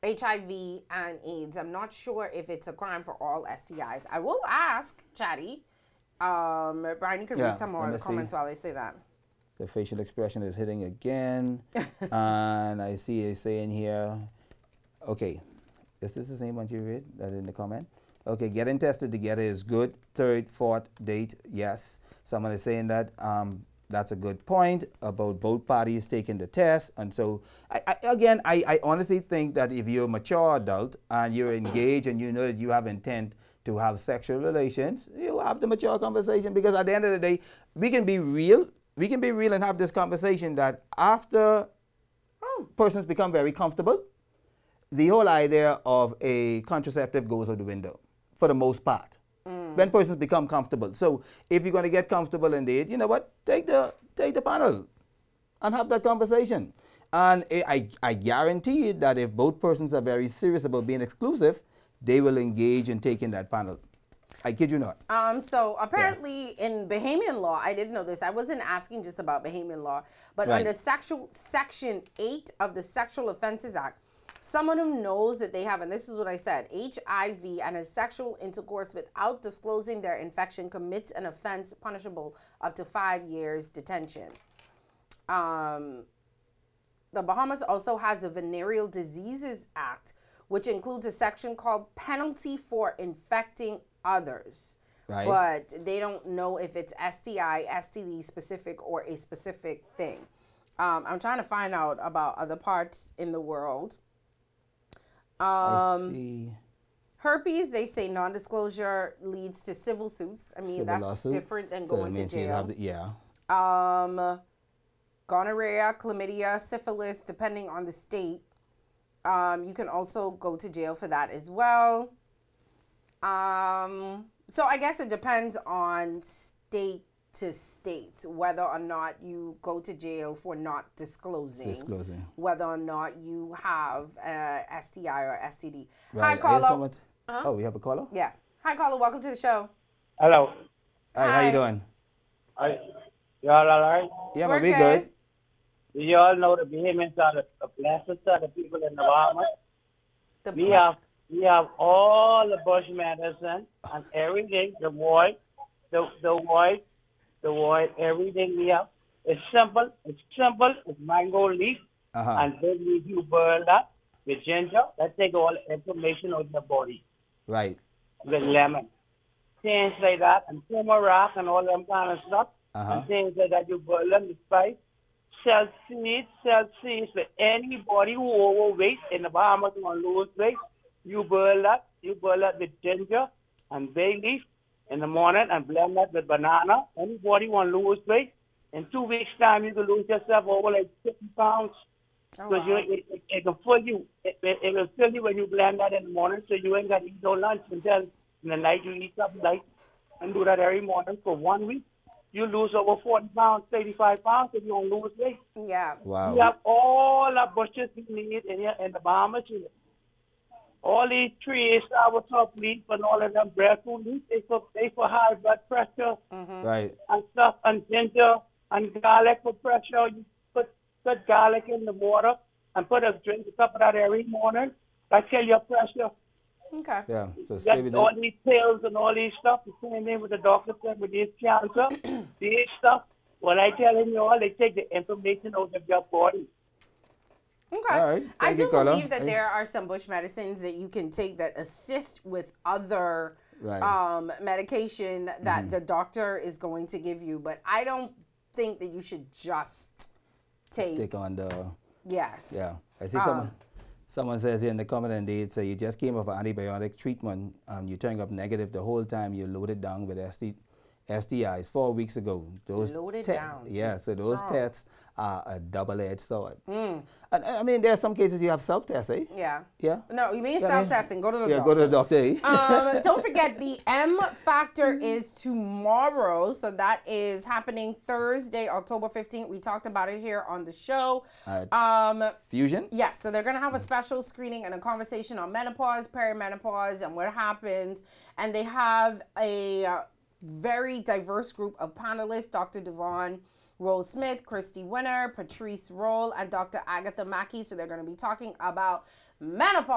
HIV and AIDS. I'm not sure if it's a crime for all STIs. I will ask Chatty. Brian, you can read some more of the comments while I say that. The facial expression is hitting again. And I see it saying here, okay, is this the same one you read that in the comment? Okay, getting tested together is good. Third, fourth date, yes. Someone is saying that that's a good point about both parties taking the test. And so, I honestly think that if you're a mature adult and you're engaged and you know that you have intent to have sexual relations, you have the mature conversation, because at the end of the day, we can be real. We can be real and have this conversation that after persons become very comfortable, the whole idea of a contraceptive goes out the window for the most part. When persons become comfortable. So if you're going to get comfortable in date, you know what? Take the panel and have that conversation. And I guarantee that if both persons are very serious about being exclusive, they will engage in taking that panel. I kid you not. So apparently in Bahamian law, I didn't know this. I wasn't asking just about Bahamian law, but under Section 8 of the Sexual Offenses Act, someone who knows that they have, and this is what I said, HIV and has sexual intercourse without disclosing their infection commits an offense punishable up to 5 years detention. The Bahamas also has the Venereal Diseases Act, which includes a section called Penalty for Infecting Others. Right. But they don't know if it's STI, STD specific, or a specific thing. I'm trying to find out about other parts in the world. I see. Herpes, they say non-disclosure leads to civil suits. I mean, that's lawsuit. Different than going to jail. Yeah. Gonorrhea, chlamydia, syphilis, depending on the state. You can also go to jail for that as well. So I guess it depends on state to state whether or not you go to jail for not disclosing. Whether or not you have STI or STD. Right. Hi, caller. Oh, we have a caller? Yeah. Hi, caller. Welcome to the show. Hello. Hi. How you doing? Y'all all right? Yeah, We're we good. Do you all know the Bahamians are the blessed are the people in the Bahamas? We have all the bush medicine and everything, the white, everything we have. It's simple. It's mango leaf. And then you burn that with ginger. That take all the inflammation out of the body. Right. With lemon. Things like that, and turmeric and all them kind of stuff. And things like that, you boil them with spice. Sell seeds for anybody who overweight in the Bahamas want to lose weight. You boil that with ginger and bay leaf in the morning and blend that with banana. Anybody want to lose weight, in 2 weeks' time you can lose yourself over like 50 pounds. Because it can fill you. It will fill you when you blend that in the morning, so you ain't got to eat no lunch until in the night you eat something light, and do that every morning for 1 week. You lose over 40 pounds, 35 pounds if you don't lose weight. Yeah. Wow. You have all the bushes you need in the Bahamas. All these trees, sourtop leaf and all of them breadfruit leaf, they for high blood pressure. Right. And stuff, and ginger and garlic for pressure. You put garlic in the water and drink a cup of that every morning. That kill your pressure. Okay. Yeah. So all these pills and all these stuff, the same thing with the doctor said with this cancer, these stuff. What I telling you all, they take the information out of your body. Okay. All right. I do caller. believe that there are some bush medicines that you can take that assist with other medication that the doctor is going to give you, but I don't think that you should just stick on the. Yes. Yeah. I see someone says here in the comment, and they say you just came off an antibiotic treatment, you're turning up negative the whole time, you're loaded down with STIs 4 weeks ago. Those loaded down. Yeah, so those tests are a double-edged sword. And I mean, there are some cases you have self-tests, eh? Yeah. Yeah? No, you mean self-testing. Go to the doctor. Yeah, go to the doctor, eh? Don't forget, the M Factor is tomorrow. So that is happening Thursday, October 15th. We talked about it here on the show. Fusion? Yes. So they're going to have a special screening and a conversation on menopause, perimenopause, and what happens. And they have a very diverse group of panelists: Dr. Devon Rose Smith, Christy Winner, Patrice Roll, and Dr. Agatha Mackey. So they're going to be talking about menopause.